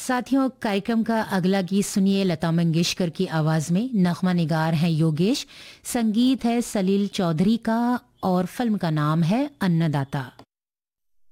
साथियों, कार्यक्रम का अगला गीत सुनिए लता मंगेशकर की आवाज में। नगमा निगार हैं योगेश, संगीत है सलील चौधरी का और फिल्म का नाम है अन्नदाता।